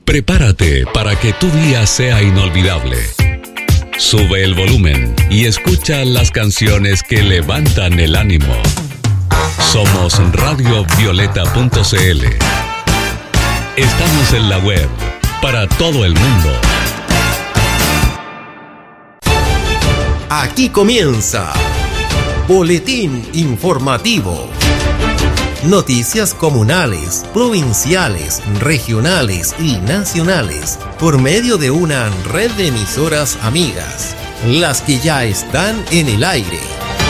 Prepárate para que tu día sea inolvidable. Sube el volumen y escucha las canciones que levantan el ánimo. Somos radiovioleta.cl. Estamos en la web para todo el mundo. Aquí comienza Boletín Informativo. Noticias comunales, provinciales, regionales y nacionales por medio de una red de emisoras amigas, las que ya están en el aire.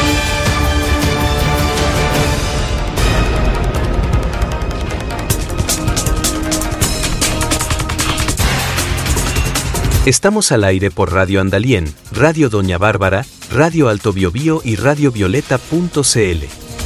Estamos al aire por Radio Andalién, Radio Doña Bárbara, Radio Alto Biobío y radiovioleta.cl.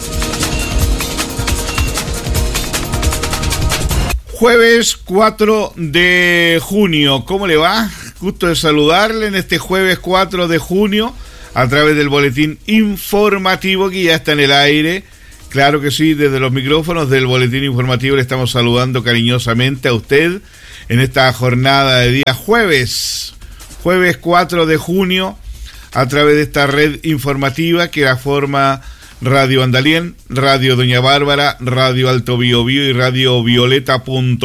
Jueves 4 de junio, ¿cómo le va? Gusto de saludarle en este jueves 4 de junio a través del boletín informativo que ya está en el aire. Claro que sí, desde los micrófonos del boletín informativo le estamos saludando cariñosamente a usted en esta jornada de día jueves 4 de junio a través de esta red informativa que la forma Radio Andalién, Radio Doña Bárbara, Radio Alto Biobío y Radio Violeta.cl.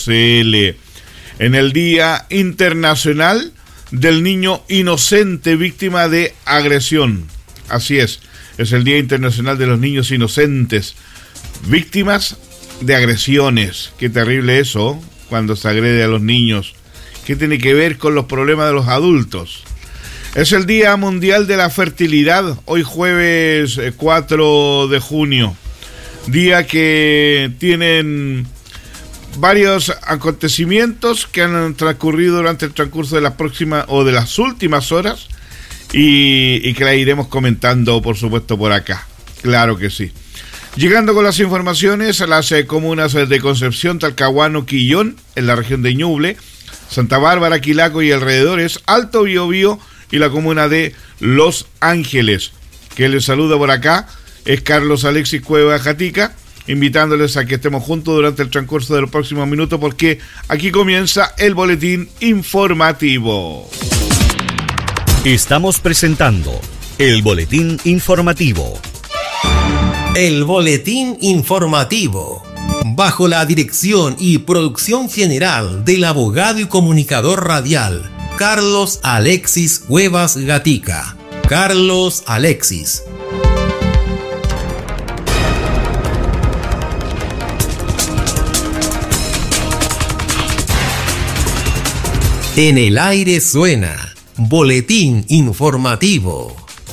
En el Día Internacional del Niño Inocente Víctima de Agresión. Así es el Día Internacional de los Niños Inocentes Víctimas de Agresiones. Qué terrible eso, cuando se agrede a los niños. ¿Qué tiene que ver con los problemas de los adultos? Es el Día Mundial de la Fertilidad, hoy jueves 4 de junio, día que tienen varios acontecimientos que han transcurrido durante el transcurso de las próximas o de las últimas horas y que la iremos comentando, por supuesto, por acá. Claro que sí. Llegando con las informaciones a las comunas de Concepción, Talcahuano, Quillón, en la región de Ñuble, Santa Bárbara, Quilaco y alrededores, Alto Biobío y la comuna de Los Ángeles. Que les saluda por acá es Carlos Alexis Cueva Jatica, invitándoles a que estemos juntos durante el transcurso de los próximos minutos, porque aquí comienza el boletín informativo. Estamos presentando el boletín informativo. El boletín informativo, bajo la dirección y producción general del abogado y comunicador radial Carlos Alexis Cuevas Gatica. Carlos Alexis. En el aire suena Boletín Informativo.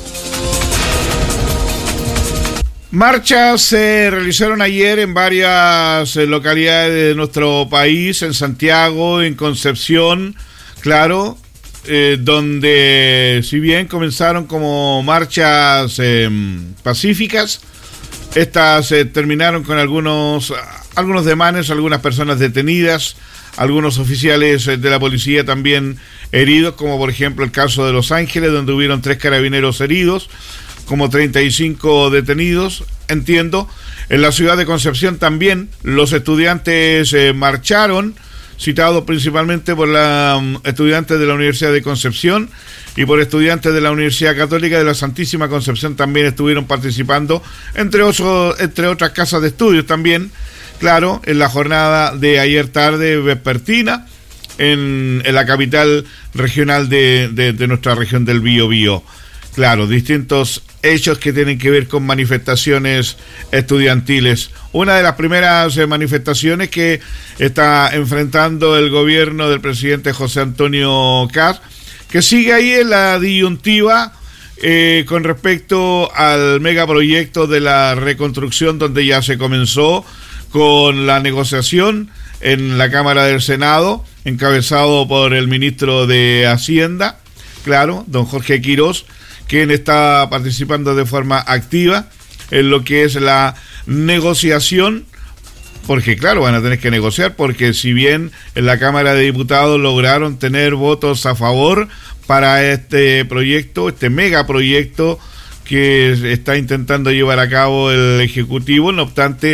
Marchas se realizaron ayer en varias localidades de nuestro país, en Santiago, en Concepción, claro, donde si bien comenzaron como marchas pacíficas, estas terminaron con algunos demanes, algunas personas detenidas, algunos oficiales de la policía también heridos, como por ejemplo el caso de Los Ángeles, donde hubieron 3 carabineros heridos, como 35 detenidos, entiendo. En la ciudad de Concepción también los estudiantes marcharon, citados principalmente por estudiantes de la Universidad de Concepción y por estudiantes de la Universidad Católica de la Santísima Concepción también estuvieron participando, entre otras casas de estudios también, claro, en la jornada de ayer tarde vespertina en la capital regional de nuestra región del Biobío. Claro, distintos hechos que tienen que ver con manifestaciones estudiantiles. Una de las primeras manifestaciones que está enfrentando el gobierno del presidente José Antonio Kast, que sigue ahí en la disyuntiva con respecto al megaproyecto de la reconstrucción, donde ya se comenzó con la negociación en la Cámara del Senado, encabezado por el ministro de Hacienda, claro, don Jorge Quirós, quien está participando de forma activa en lo que es la negociación, porque claro, van a tener que negociar, porque si bien en la Cámara de Diputados lograron tener votos a favor para este proyecto, este megaproyecto que está intentando llevar a cabo el Ejecutivo, no obstante,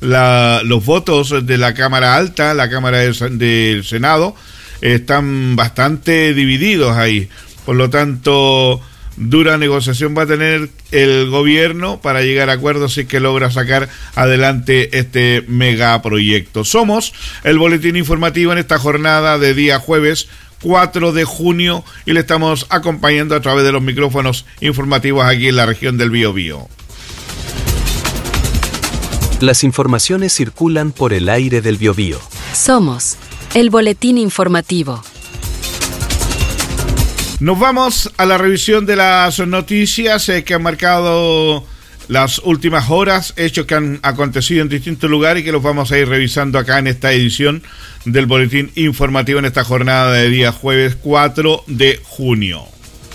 los votos de la Cámara Alta, la Cámara del Senado, están bastante divididos ahí. Por lo tanto, dura negociación va a tener el gobierno para llegar a acuerdos si es que logra sacar adelante este megaproyecto. Somos el boletín informativo en esta jornada de día jueves 4 de junio y le estamos acompañando a través de los micrófonos informativos aquí en la región del Biobío. Las informaciones circulan por el aire del Biobío. Somos el boletín informativo. Nos vamos a la revisión de las noticias que han marcado las últimas horas, hechos que han acontecido en distintos lugares y que los vamos a ir revisando acá en esta edición del boletín informativo en esta jornada de día jueves 4 de junio.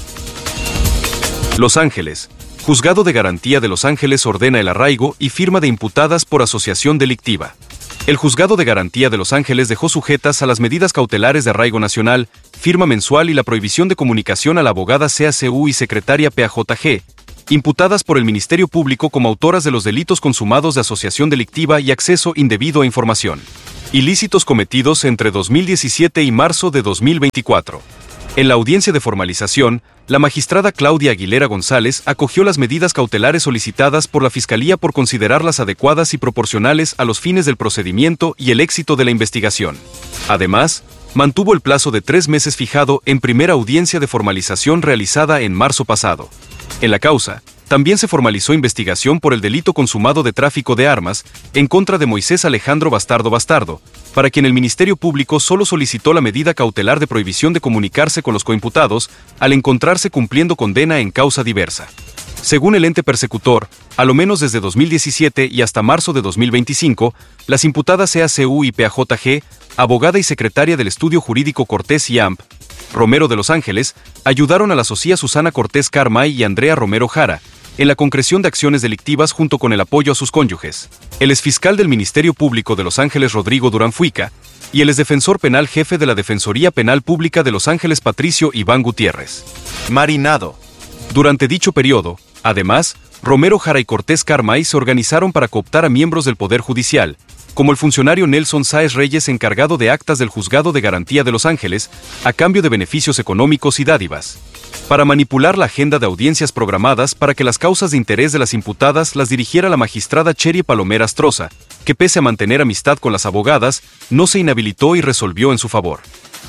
Los Ángeles. Juzgado de Garantía de Los Ángeles ordena el arraigo y firma de imputadas por asociación delictiva. El Juzgado de Garantía de Los Ángeles dejó sujetas a las medidas cautelares de arraigo nacional, firma mensual y la prohibición de comunicación a la abogada CACU y secretaria PAJG, imputadas por el Ministerio Público como autoras de los delitos consumados de asociación delictiva y acceso indebido a información. Ilícitos cometidos entre 2017 y marzo de 2024. En la audiencia de formalización, la magistrada Claudia Aguilera González acogió las medidas cautelares solicitadas por la Fiscalía por considerarlas adecuadas y proporcionales a los fines del procedimiento y el éxito de la investigación. Además, mantuvo el plazo de 3 meses fijado en primera audiencia de formalización realizada en marzo pasado. En la causa, también se formalizó investigación por el delito consumado de tráfico de armas en contra de Moisés Alejandro Bastardo, para quien el Ministerio Público solo solicitó la medida cautelar de prohibición de comunicarse con los coimputados al encontrarse cumpliendo condena en causa diversa. Según el ente persecutor, a lo menos desde 2017 y hasta marzo de 2025, las imputadas CACU y PAJG, abogada y secretaria del Estudio Jurídico Cortés y AMP, Romero de Los Ángeles, ayudaron a la socia Susana Cortés Carmay y Andrea Romero Jara en la concreción de acciones delictivas junto con el apoyo a sus cónyuges. El exfiscal del Ministerio Público de Los Ángeles Rodrigo Durán Fuica y el exdefensor penal jefe de la Defensoría Penal Pública de Los Ángeles Patricio Iván Gutiérrez. Marinado. Durante dicho periodo, además, Romero Jara y Cortés Carmay se organizaron para cooptar a miembros del Poder Judicial, como el funcionario Nelson Sáez Reyes encargado de actas del Juzgado de Garantía de Los Ángeles, a cambio de beneficios económicos y dádivas, para manipular la agenda de audiencias programadas para que las causas de interés de las imputadas las dirigiera la magistrada Cherie Palomera Astroza, que pese a mantener amistad con las abogadas, no se inhabilitó y resolvió en su favor.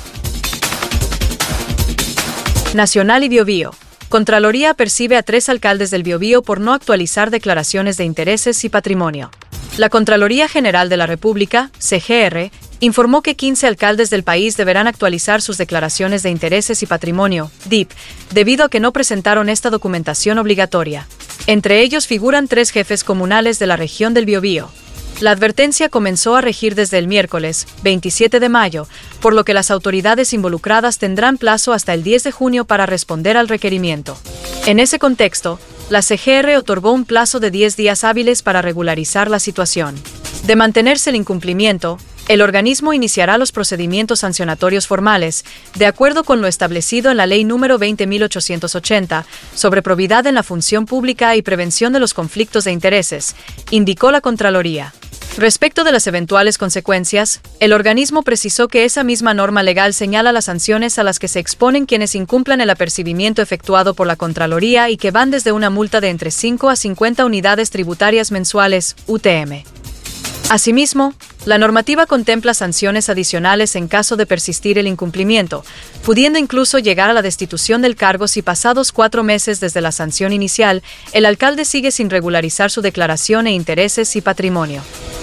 Nacional y Biobío. Contraloría percibe a 3 alcaldes del Biobío por no actualizar declaraciones de intereses y patrimonio. La Contraloría General de la República, CGR, informó que 15 alcaldes del país deberán actualizar sus declaraciones de intereses y patrimonio, DIP, debido a que no presentaron esta documentación obligatoria. Entre ellos figuran 3 jefes comunales de la región del Biobío. La advertencia comenzó a regir desde el miércoles, 27 de mayo, por lo que las autoridades involucradas tendrán plazo hasta el 10 de junio para responder al requerimiento. En ese contexto, la CGR otorgó un plazo de 10 días hábiles para regularizar la situación. De mantenerse el incumplimiento, el organismo iniciará los procedimientos sancionatorios formales, de acuerdo con lo establecido en la Ley número 20.880, sobre probidad en la función pública y prevención de los conflictos de intereses, indicó la Contraloría. Respecto de las eventuales consecuencias, el organismo precisó que esa misma norma legal señala las sanciones a las que se exponen quienes incumplan el apercibimiento efectuado por la Contraloría y que van desde una multa de entre 5 a 50 unidades tributarias mensuales, UTM. Asimismo, la normativa contempla sanciones adicionales en caso de persistir el incumplimiento, pudiendo incluso llegar a la destitución del cargo si pasados 4 meses desde la sanción inicial, el alcalde sigue sin regularizar su declaración e intereses y patrimonio.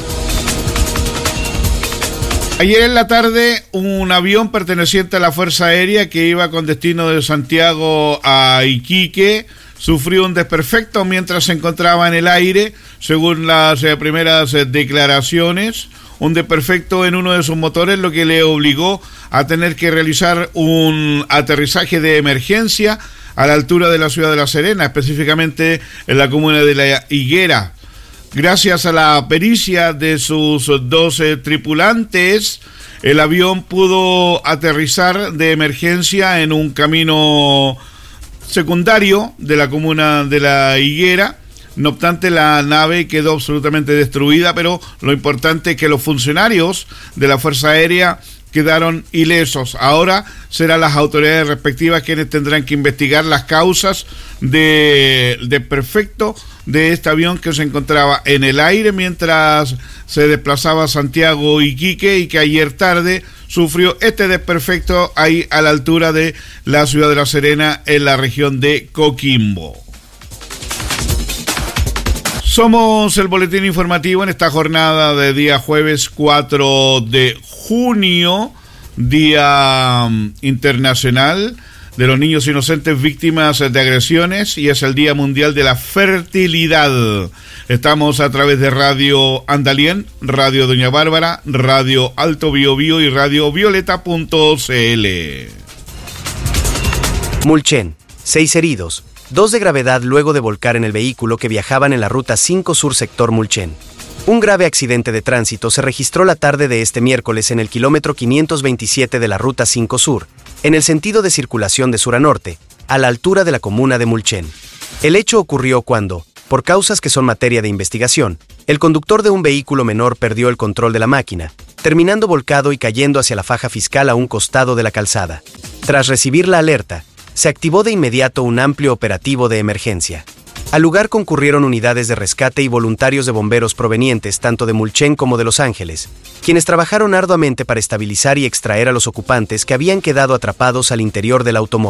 Ayer en la tarde, un avión perteneciente a la Fuerza Aérea que iba con destino de Santiago a Iquique sufrió un desperfecto mientras se encontraba en el aire, según las primeras declaraciones. Un desperfecto en uno de sus motores, lo que le obligó a tener que realizar un aterrizaje de emergencia a la altura de la ciudad de La Serena, específicamente en la comuna de La Higuera. Gracias a la pericia de sus 12 tripulantes, el avión pudo aterrizar de emergencia en un camino secundario de la comuna de La Higuera, No obstante, la nave quedó absolutamente destruida, pero lo importante es que los funcionarios de la Fuerza Aérea quedaron ilesos. Ahora serán las autoridades respectivas quienes tendrán que investigar las causas del desperfecto de este avión que se encontraba en el aire mientras se desplazaba a Santiago y Iquique, y que ayer tarde sufrió este desperfecto ahí a la altura de la ciudad de La Serena, en la región de Coquimbo. Somos el boletín informativo en esta jornada de día jueves 4 de junio, Día Internacional de los Niños Inocentes Víctimas de Agresiones, y es el Día Mundial de la Fertilidad. Estamos a través de Radio Andalien, Radio Doña Bárbara, Radio Alto Biobío y Radio Violeta.cl. Mulchen, 6 heridos, 2 de gravedad luego de volcar en el vehículo que viajaban en la Ruta 5 Sur sector Mulchen. Un grave accidente de tránsito se registró la tarde de este miércoles en el kilómetro 527 de la Ruta 5 Sur, en el sentido de circulación de sur a norte, a la altura de la comuna de Mulchen. El hecho ocurrió cuando, por causas que son materia de investigación, el conductor de un vehículo menor perdió el control de la máquina, terminando volcado y cayendo hacia la faja fiscal a un costado de la calzada. Tras recibir la alerta, se activó de inmediato un amplio operativo de emergencia. Al lugar concurrieron unidades de rescate y voluntarios de bomberos provenientes tanto de Mulchen como de Los Ángeles, quienes trabajaron arduamente para estabilizar y extraer a los ocupantes que habían quedado atrapados al interior del automóvil.